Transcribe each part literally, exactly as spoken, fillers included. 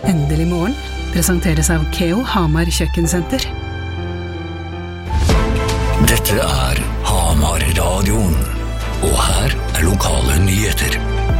Endelig morgen presenteres av Keo Hamar Kjøkkensenter. Dette er Hamar-radioen, og her er lokale nyheter.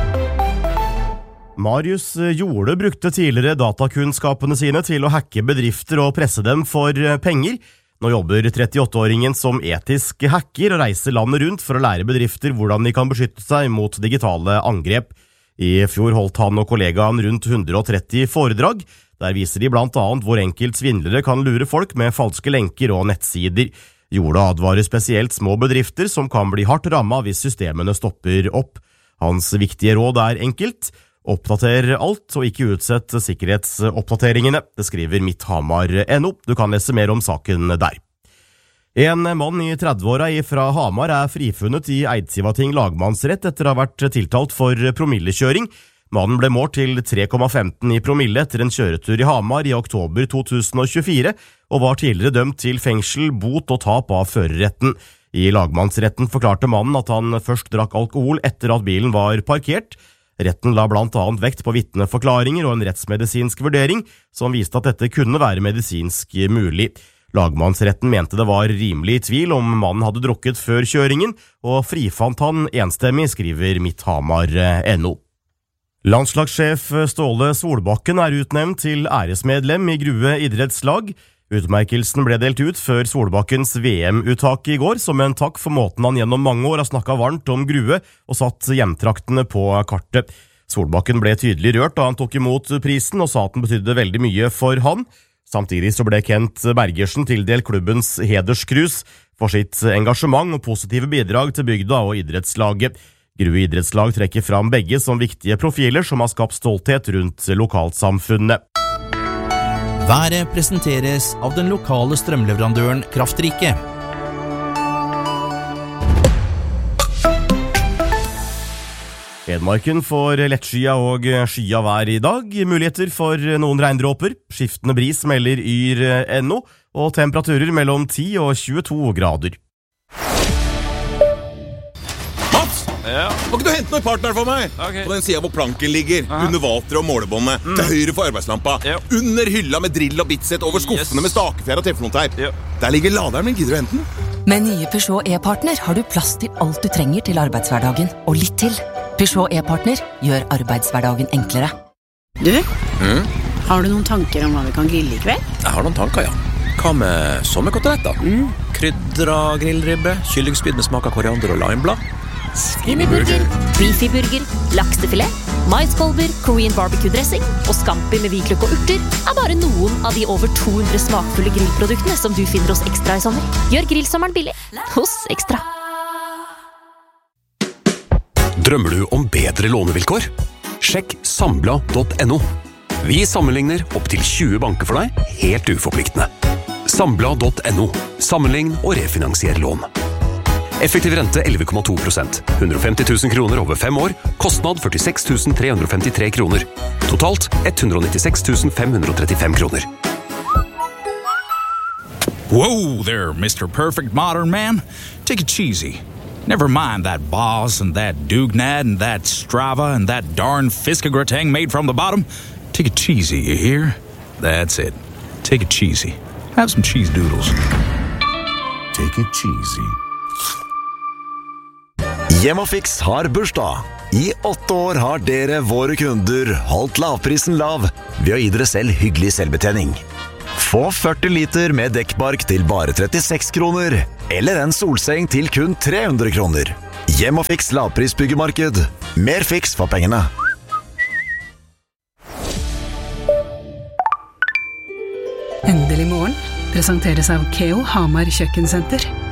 Marius Jorde brukte tidligere datakunnskapene sine til å hacke bedrifter og presse dem for penger. Nå jobber trettiåtte-åringen som etisk hacker og reiser landet rundt for å lære bedrifter hvordan de kan beskytte seg mot digitale angrep. I fjor holdt han og kollegaen rundt hundre og tretti foredrag. Der viser de blant annet hvor enkelt svindlere kan lure folk med falske lenker og nettsider. Jorde advarer spesielt små bedrifter som kan bli hardt rammet hvis systemene stopper opp. Hans viktige råd er enkelt: oppdater alt og ikke utsett sikkerhetsoppdateringene. Det skriver Midthamar punktum no. Du kan lese mer om saken der. En mann i trettiåra fra Hamar er frifunnet i Eidsivating lagmannsrett etter å ha vært tiltalt for promillekjøring. Mannen ble målt til tre komma femten i promille etter en kjøretur i Hamar i oktober to tusen og tjuefire, og var tidligere dømt til fengsel, bot og tap av førerretten. I lagmannsretten forklarte mannen at han først drakk alkohol etter at bilen var parkert. Retten la blant annet vekt på vitneforklaringer og en rettsmedisinsk vurdering, som viste at dette kunne være medisinsk mulig. Lagmannsretten mente det var rimelig tvil om mannen hadde drukket før kjøringen, og frifant han enstemmig, skriver Midthamar punktum no. Landslagssjef Ståle Solbakken er utnevnt til æresmedlem i Grue idrettslag. Utmerkelsen ble delt ut før Solbakkens V M-uttak i går, som en takk for måten han gjennom mange år har snakket varmt om Grue og satt hjemtraktene på kartet. Solbakken ble tydelig rørt da han tok imot prisen og sa at den betydde veldig mye for han. Samtidig så ble Kent Bergersen tildelt klubbens hederskrus for sitt engasjement og positive bidrag til bygda og idrettslaget. Grue idrettslag trekker fram begge som viktige profiler som har skapt stolthet rundt lokalsamfunnet. Været presenteres av den lokale strømleverandøren Kraftrike. Hedmarken får lettskia og skya vær i dag. Muligheter for noen regndråper. Skiftende bris melder yr punktum no, og temperaturer mellom ti og tjueto grader. Ja. Må ikke du hente noen partner for meg? Okay. På den siden hvor planken ligger, aha, under vater og målebåndet, mm, til høyre for arbeidslampa, ja, under hylla med drill og bitset, over skuffene, yes, med stakefjær og teflonteip. Ja. Der ligger laderen min, gidder du hente den? Med nye Peugeot e-partner har du plass til alt du trenger til arbeidshverdagen, og litt til. Peugeot e-partner gjør arbeidshverdagen enklere. Du, mm? har du noen tanker om hva vi kan grille i kveld? Jeg har noen tanker, ja. Hva med sommerkoteletter? Mm. Krydra grillribbe, kyllingspyd med smak av koriander og limeblad. Skinnyburger, beefyburger, laksefilet, maiskolber, Korean barbecue-dressing og scampi med hvitløk og urter er bare noen av de over to hundre smakfulle grillproduktene som du finner hos Ekstra i sommer. Gjør grillsommeren billig hos Ekstra. Drømmer du om bedre lånevilkår? Sjekk sambla punktum no. Vi sammenligner opp til tjue banker for deg, helt uforpliktende. sambla punktum no. Sammenlign og refinansier lån. Effektiv rente elleve komma to prosent. hundre og femti tusen kroner over fem år. Kostnad førtiseks tusen tre hundre og femtitre kroner. Totalt ett hundre og nittiseks tusen fem hundre og trettifem kroner. Whoa there, Mister Perfect Modern Man. Take it cheesy. Never mind that Boss and that Dugnad and that Strava and that darn Fiskegrateng made from the bottom. Take it cheesy, you hear? That's it. Take it cheesy. Have some cheese doodles. Take it cheesy. Hjemmefix har bursdag. I åtte år har dere, våre kunder, holdt lavprisen lav ved å gi dere selv hyggelig selvbetjening. Få førti liter med dekkbark til bare trettiseks kroner, eller en solseng til kun tre hundre kroner. Hjemmefix lavprisbyggemarked. Mer fiks for pengene. Endelig morgen presenteres av Keo Hamar Kjøkkensenter.